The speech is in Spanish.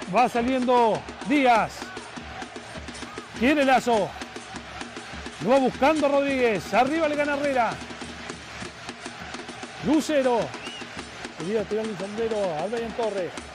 Va saliendo Díaz. Quiere Lazo. Lo va buscando Rodríguez. Arriba le gana Herrera. Lucero. Quería tirar el sombrero a Brian Torres.